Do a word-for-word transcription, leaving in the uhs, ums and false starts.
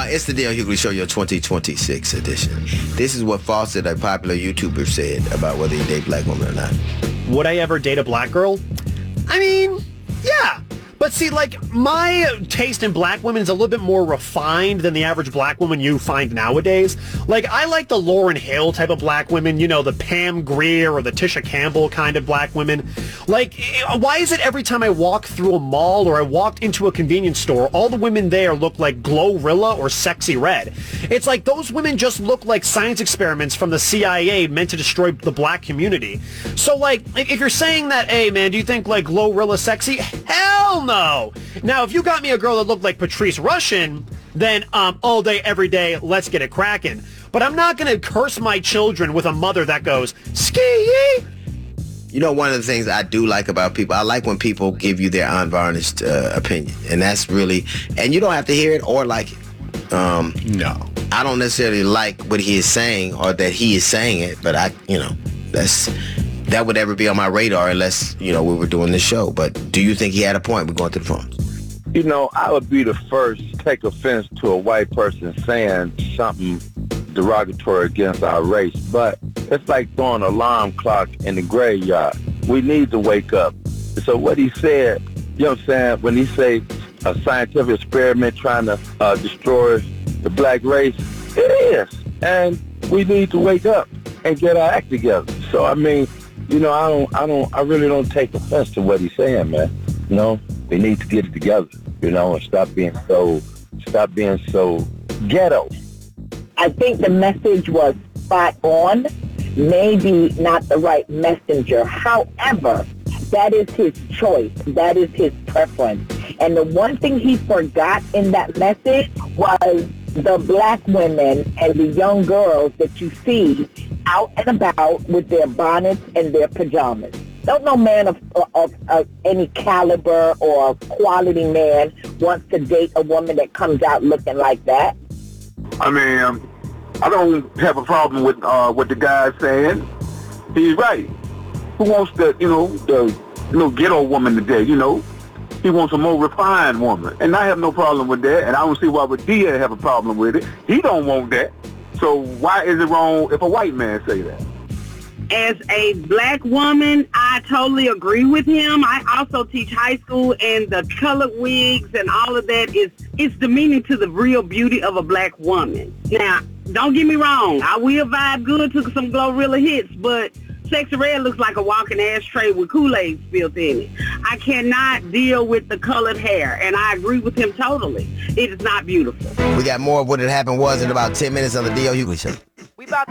Uh, it's the Dale Hughley Show, your twenty twenty-six edition. This is what Fawcett, a popular YouTuber, said about whether he date black women or not. Would I ever date a black girl? I mean, yeah. But see, like, my taste in black women is a little bit more refined than the average black woman you find nowadays. Like, I like the Lauryn Hill type of black women, you know, the Pam Grier or the Tisha Campbell kind of black women. Like, why is it every time I walk through a mall or I walked into a convenience store, all the women there look like Glorilla or Sexy Red? It's like those women just look like science experiments from the C I A meant to destroy the black community. So, like, if you're saying that, hey, man, do you think, like, Glorilla sexy? Hell no! No. Now, if you got me a girl that looked like Patrice Rushen, then um, all day, every day, let's get it cracking. But I'm not going to curse my children with a mother that goes, ski. You know, one of the things I do like about people, I like when people give you their unvarnished uh, opinion. And that's really, and you don't have to hear it or like it. Um, no. I don't necessarily like what he is saying or that he is saying it, but I, you know, that's... that would ever be on my radar unless, you know, we were doing this show. But do you think he had a point? We're going to the phones. You know, I would be the first to take offense to a white person saying something derogatory against our race. But it's like throwing an alarm clock in the graveyard. We need to wake up. So what he said, you know what I'm saying, when he say a scientific experiment trying to uh, destroy the black race, it is. And we need to wake up and get our act together. So, I mean... You know, I don't, I don't, I really don't take offense to what he's saying, man. You know, we need to get it together, you know, and stop being so, stop being so ghetto. I think the message was spot on, maybe not the right messenger. However, that is his choice. That is his preference. And the one thing he forgot in that message was the black women and the young girls that you see out and about with their bonnets and their pajamas. Don't no man of, of, of any caliber or quality man wants to date a woman that comes out looking like that. I mean, um, I don't have a problem with uh, what the guy's saying. He's right. Who wants the, you know, the you know, ghetto woman today, you know? He wants a more refined woman. And I have no problem with that. And I don't see why would Dia have a problem with it. He don't want that. So why is it wrong if a white man say that? As a black woman, I totally agree with him. I also teach high school, and the colored wigs and all of that is it's demeaning to the real beauty of a black woman. Now, don't get me wrong. I will vibe good to some Glorilla hits, but Sexy Red looks like a walking ashtray with Kool-Aid spilled in it. I cannot deal with the colored hair, and I agree with him totally. It is not beautiful. We got more of what had happened was in about ten minutes on the D L Hughley Show.